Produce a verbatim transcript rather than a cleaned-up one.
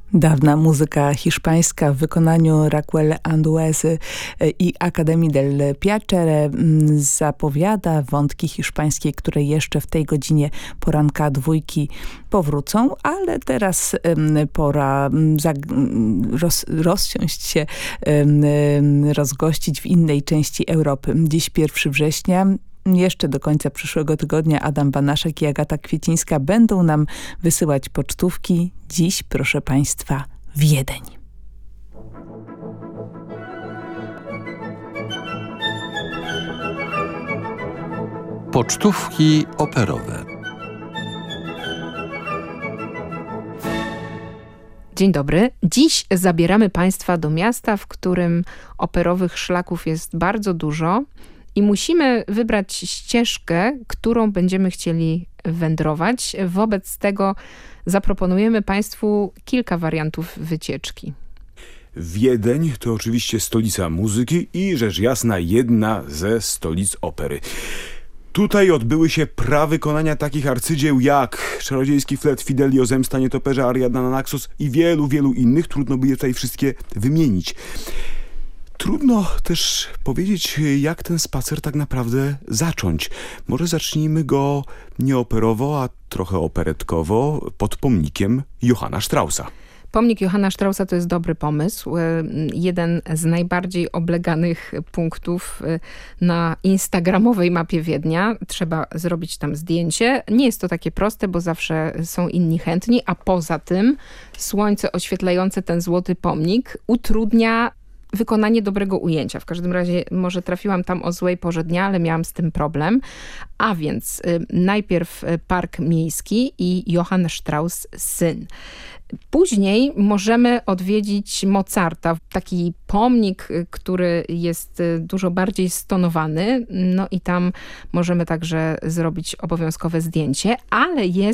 Dawna muzyka hiszpańska w wykonaniu Raquel Anduezy i Academii del Piacere zapowiada wątki hiszpańskie, które jeszcze w tej godzinie poranka dwójki powrócą, ale teraz pora roz, rozsiąść się, rozgościć w innej części Europy. Dziś pierwszego września. Jeszcze do końca przyszłego tygodnia Adam Banaszek i Agata Kwiecińska będą nam wysyłać pocztówki. Dziś, proszę Państwa, Wiedeń. Pocztówki operowe. Dzień dobry. Dziś zabieramy Państwa do miasta, w którym operowych szlaków jest bardzo dużo. I musimy wybrać ścieżkę, którą będziemy chcieli wędrować. Wobec tego zaproponujemy Państwu kilka wariantów wycieczki. Wiedeń to oczywiście stolica muzyki i rzecz jasna jedna ze stolic opery. Tutaj odbyły się prawykonania takich arcydzieł jak Czarodziejski flet, Fidelio, Zemsta nietoperza, Ariadna na Naxos i wielu, wielu innych. Trudno by je tutaj wszystkie wymienić. Trudno też powiedzieć, jak ten spacer tak naprawdę zacząć. Może zacznijmy go nie operowo, a trochę operetkowo, pod pomnikiem Johanna Straussa. Pomnik Johanna Straussa to jest dobry pomysł. Jeden z najbardziej obleganych punktów na instagramowej mapie Wiednia. Trzeba zrobić tam zdjęcie. Nie jest to takie proste, bo zawsze są inni chętni, a poza tym słońce oświetlające ten złoty pomnik utrudnia wykonanie dobrego ujęcia. W każdym razie może trafiłam tam o złej porze dnia, ale miałam z tym problem. A więc y, najpierw Park Miejski i Johann Strauss syn. Później możemy odwiedzić Mozarta, taki pomnik, który jest dużo bardziej stonowany, no i tam możemy także zrobić obowiązkowe zdjęcie, ale jest